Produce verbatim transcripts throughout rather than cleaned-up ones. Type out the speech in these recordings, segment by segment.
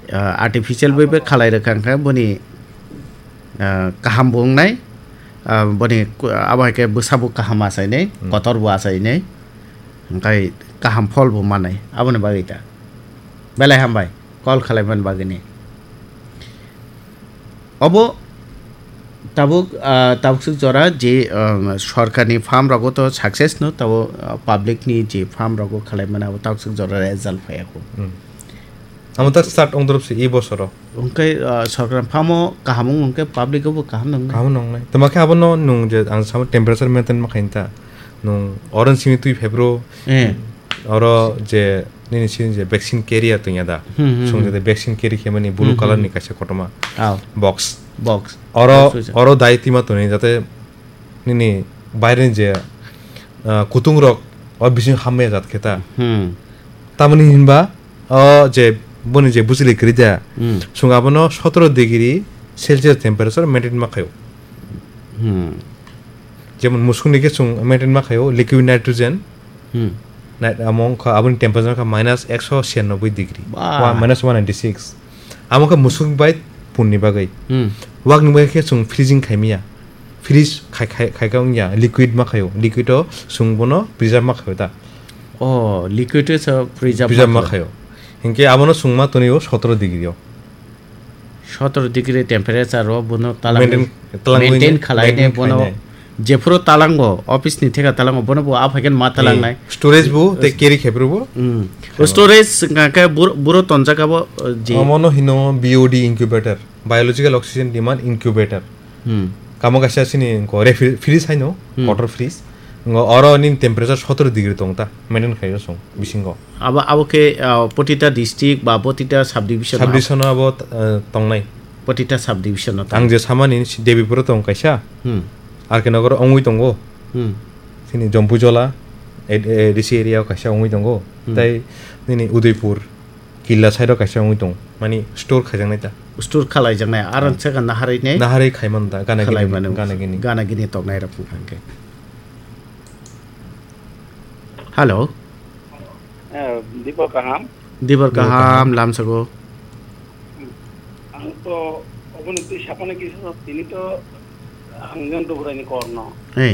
artificial बैबे खालाय रखांखा बनि kaham bungnai boni abahke busabu kaham asainai kotor bu asainai kai kaham phol bu manai abone bagita belai hambai call khalaiban bagini obo tabuk tabuk jora je সরকারি farm রাগো তো success no তাবো public নি যে farm রাগো খালাইমান আবো tabuk jora result ফায়াকো আমতা start অংদরপসি এই বছর উনকে সরকার ফার্মো কাহামুং উনকে পাবলিকবো কাহাম নং কাহাম নং নাই তোমাকে আবনো নং যে আং সাম টেম্পারেচার মেনটেন মাখাইনতা নং অরন সিমি তুই ফেব্রো এ অর যে নিনি সিন যে ভ্যাকসিন ক্যারিয়ার তুইয়াদা সঙ্গে যে ভ্যাকসিন ক্যারি খেমানি ব্লু কালার নি কাছে কটমা আও বক্স বক্স অর অর দায়িত্বমা তো নি যাতে নিনি বাইরে যে কুতুং রক অ বিসি হামে জাত খেতা হুম তামনি হিনবা অ যে বনি যে বুঝলি করিদা সুঙ্গাবনো সতেরো ডিগ্রি সেলসিয়াস টেম্পারেচার মেনটেন মাখায়ো হুম যেমন মুসকুনিকে সুং মেনটেন মাখায়ো লিকুইড নাইট্রোজেন হুম নাইট আমং খ আবনি টেম্পারেচার কা মাইনাস একশো ছিয়ানব্বই degree minus one ninety six আমকা মুসুক by পুননি বাগৈ হুম ওয়াক নিবাকে সুং ফ্রিজিং খাইমিয়া ফ্রিজ খাই খাই খাইকাউনিয়া লিকুইড মাখায়ো লিকুইডো সুংবনো প্রিজার্ভ মাখায়ো তা ও লিকুইডে স প্রিজার্ভ প্রিজার্ভ মাখায়ো ইনকে আবনো সুংমা তনিও সতেরো ডিগ্রিও সতেরো ডিগ্রি টেম্পারেচার ও বনো তালাং মেইনটেইন খালাইনে বনো जेफुरो तालांगो ऑफिस नि थेगा तालांगो बनो बो आफाकेन मा तालांनाय स्टोरेज बो ते केरी खेब्रुबो स्टोरेज का बुरो तंजाकाबो जे अमनो हिनो BOD incubator biological oxygen demand incubator हम कामो गासासिनि को फ्रीज हाइनो वाटर फ्रीज अरो नि टेम्पारेचार सতেরো डिग्री तंगता मेनटेन खायो सं बिसिंगो आबा आबोके प्रतिटा डिस्ट्रिक्ट बा प्रतिटा सब डिविजन सब डिविजन आबो तंगनाय प्रतिटा सब डिविजन आं जे सामानि देबिपुर तंग कायसा हम आरकेनगर अंगुइ दंगो हम सिनि जम्पुजला एडिसि एरिया कायसा अंगुइ दंगो ताइ निनि उदयपुर किल्ला साइडो कायसा अंगुइ दं मानि स्टोर खायजांनाय ता स्टोर खालायजांनाय आरन सेगा नाहारैने नाहारै खायमान दा गानागिनि गानागिनि गानागिनि तंनाय रफुं खांके हेलो दीपक कहाम दीपक कहाम लामसगो आं तो अबन तो सापने किस तिनी तो आंजन तो बुरानी करनो ए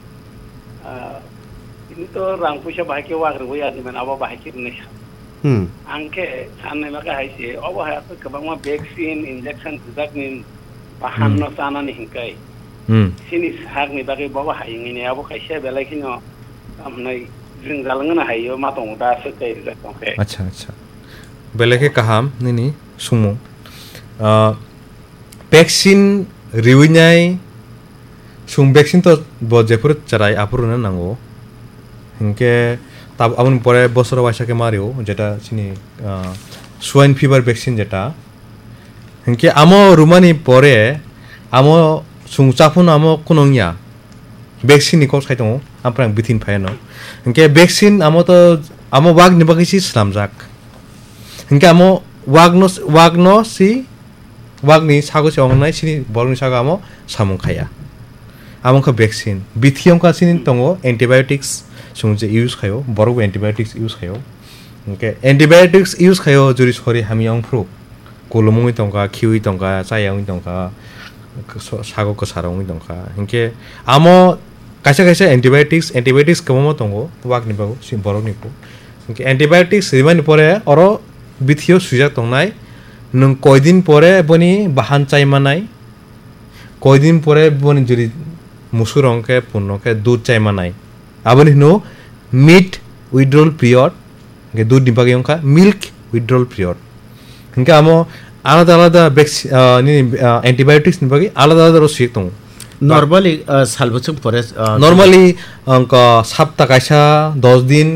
तिनी तो रां पैसा बाहायके वाग्रो गय आदि मन आबा बाहायके नै हम आंके साननाय माका हायसे अबा हाया तो गोबां वैक्सीन इंजेक्शन जुदाकनि बाहाननो सानानि हिंकाय हम सिनि हागनि बागै बाबा हायिनि आबो खायसे बेलायखिनो आमनाय जों जालांनो हायो मा दङ दा सोकाय जाखंखे अच्छा अच्छा बेलेके काहाम निनि सुमु आ वैक्सीन रिविनाय सुं वैक्सीन तो बजेफुर चराय आपुरनो नांगौ हिंके ताब आबुन परे बसर वाइसाके मारियो जेटा सिनि स्वाइन फीवर वैक्सीन जेटा हिंके आमो रुमानि परे आमो सुं चाफुन आमो कुनंगिया वैक्सीन नि कोर्स खायदों आमफ्रां बिथिन फायनो हिंके वैक्सीन आमो तो आमो वाग निबागिसि स्लामजाक हिंके आमो वागनो वागनो सि वागनि सागोसे अंगनाय सिनि बरनि सागा आमो सामुं खाया आमोखो वैक्सीन बिथियं का सिनि दंगो एन्टिबायोटिक्स सुंजे यूज खायो बरगो एन्टिबायोटिक्स यूज खायो हिंके एन्टिबायोटिक्स यूज खायो जुरि सरि हामि अंफ्रु कोलमुङै दंगा खिउइ दंगा चायाङै दंगा सागो कसाराङै दंगा हिंके आमो कायसे कायसे एन्टिबायोटिक्स एन्टिबायोटिक्स कमो दंगो वागनि बागो सिम बरगनि पु हिंके एन्टिबायोटिक्स रिमानि परे अरो बिथियो सुजा दंनाय नों कयदिन परे बनि बाहान चाइमानाय कयदिन परे बनि जुरि मुसुर अंके पुनके दूध चाइमानाय आबनि नो मीट विथड्रॉल पीरियड के दूध निबागे अंका मिल्क विथड्रॉल पीरियड हिंके आमो आलादा आलादा वैक्सीन एन्टिबायोटिक्स निबागे आलादा आलादा रसि दं नॉर्मली सालबुसुं परे नॉर्मली अंका सप्ताह कायसा दस दिन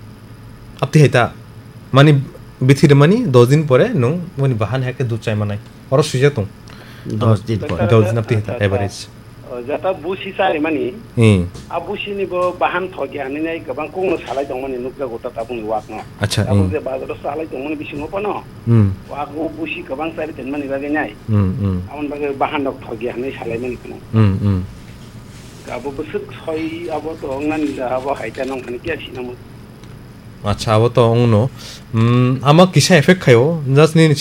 अपति हेता माने बिथिर माने दस दिन परे नो माने बाहान हेके दूध चाइमानाय और सुजा दं दस दिन परे दस दिन अपति हेता एवरेज जाता बुसि सारे माने ए आ बुसिनिबो बाहान थगियानि नै गोबां कोंनो सालाय दं माने नुग्रा गता ताबुनि वाकनो अच्छा ए जे बाजाराव सालाय दं माने बिसिङो पनो हम वाकनो बुसि गोबां सारे देन माने बागे नाय हम हम आमन बागे बाहान दक थगियानि सालाय माने कोन हम हम गाबो बसुक सय आबो तो अंगानि आबो हायता नं खानि किया सिनामो अच्छा अब तो उनो हम आमा किसा इफेक्ट खायो जस्ट नि